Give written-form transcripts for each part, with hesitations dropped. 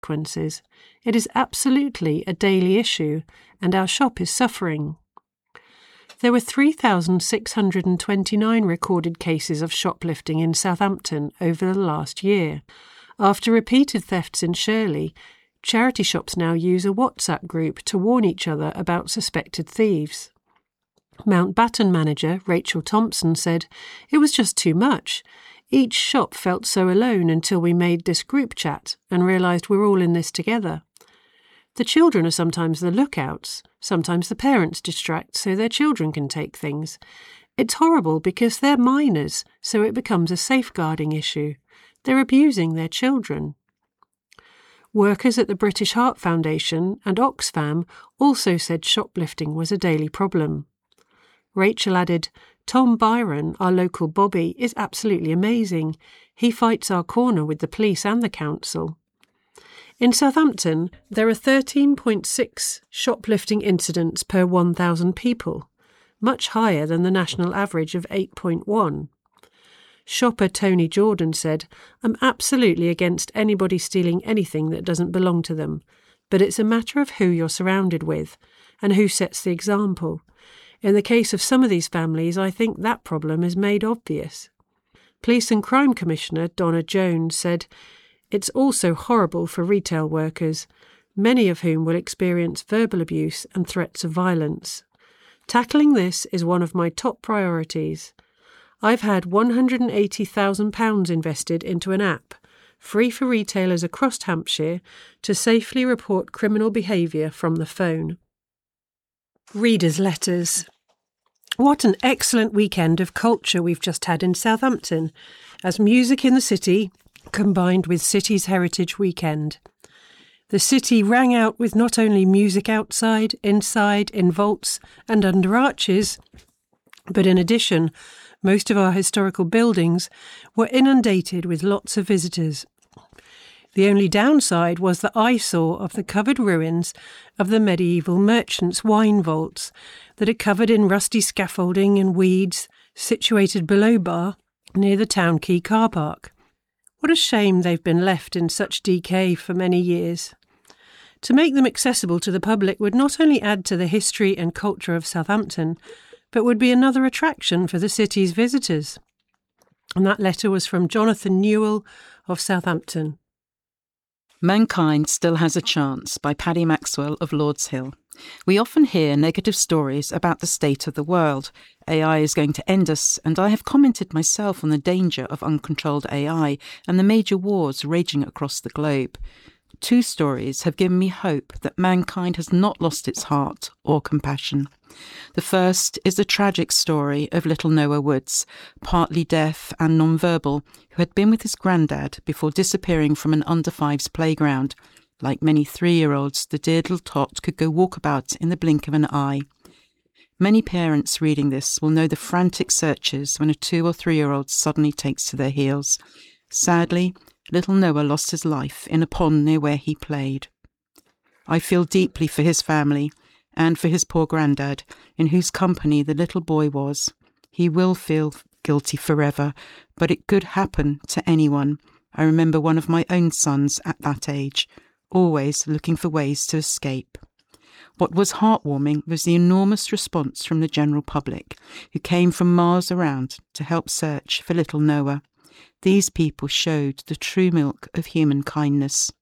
consequences. It is absolutely a daily issue, and our shop is suffering. There were 3,629 recorded cases of shoplifting in Southampton over the last year. After repeated thefts in Shirley, charity shops now use a WhatsApp group to warn each other about suspected thieves. Mountbatten manager Rachel Thompson said, "It was just too much. Each shop felt so alone until we made this group chat and realised we're all in this together. The children are sometimes the lookouts, sometimes the parents distract so their children can take things. It's horrible because they're minors, so it becomes a safeguarding issue. They're abusing their children." Workers at the British Heart Foundation and Oxfam also said shoplifting was a daily problem. Rachel added, "Tom Byron, our local Bobby, is absolutely amazing. He fights our corner with the police and the council." In Southampton, there are 13.6 shoplifting incidents per 1,000 people, much higher than the national average of 8.1. Shopper Tony Jordan said, "I'm absolutely against anybody stealing anything that doesn't belong to them, but it's a matter of who you're surrounded with and who sets the example. In the case of some of these families, I think that problem is made obvious." Police and Crime Commissioner Donna Jones said, "It's also horrible for retail workers, many of whom will experience verbal abuse and threats of violence. Tackling this is one of my top priorities. I've had £180,000 invested into an app, free for retailers across Hampshire, to safely report criminal behaviour from the phone." Readers' letters. What an excellent weekend of culture we've just had in Southampton, as Music in the City combined with City's Heritage Weekend. The city rang out with not only music outside, inside, in vaults and under arches, but in addition, most of our historical buildings were inundated with lots of visitors. The only downside was the eyesore of the covered ruins of the medieval merchants' wine vaults that are covered in rusty scaffolding and weeds, situated below bar near the Town Quay car park. What a shame they've been left in such decay for many years. To make them accessible to the public would not only add to the history and culture of Southampton, but would be another attraction for the city's visitors. And that letter was from Jonathan Newell of Southampton. Mankind Still Has a Chance by Paddy Maxwell of Lords Hill. We often hear negative stories about the state of the world. AI is going to end us, and I have commented myself on the danger of uncontrolled AI and the major wars raging across the globe. Two stories have given me hope that mankind has not lost its heart or compassion. The first is the tragic story of little Noah Woods, partly deaf and non-verbal, who had been with his granddad before disappearing from an under-fives playground. Like many 3-year-olds, the dear little tot could go walkabout in the blink of an eye. Many parents reading this will know the frantic searches when a 2 or 3-year-old suddenly takes to their heels. Sadly, little Noah lost his life in a pond near where he played. I feel deeply for his family and for his poor granddad, in whose company the little boy was. He will feel guilty forever, but it could happen to anyone. I remember one of my own sons at that age, always looking for ways to escape. What was heartwarming was the enormous response from the general public, who came from miles around to help search for little Noah. These people showed the true milk of human kindness.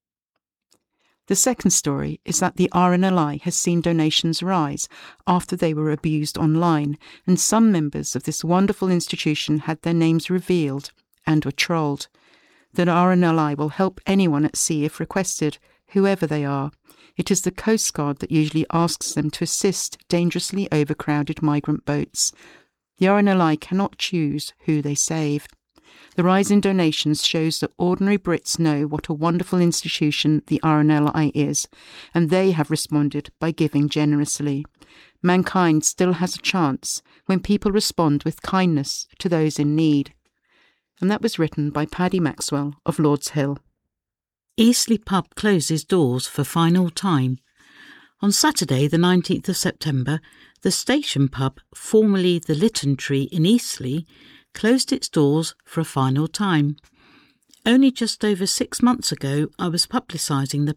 The second story is that the RNLI has seen donations rise after they were abused online, and some members of this wonderful institution had their names revealed and were trolled. The RNLI will help anyone at sea if requested, whoever they are. It is the Coast Guard that usually asks them to assist dangerously overcrowded migrant boats. The RNLI cannot choose who they save. The rise in donations shows that ordinary Brits know what a wonderful institution the RNLI is, and they have responded by giving generously. Mankind still has a chance when people respond with kindness to those in need. And that was written by Paddy Maxwell of Lords Hill. Eastleigh Pub closes doors for final time. On Saturday, the 19th of September, the Station Pub, formerly the Lytton Tree in Eastleigh, closed its doors for a final time. Only just over 6 months ago, I was publicising the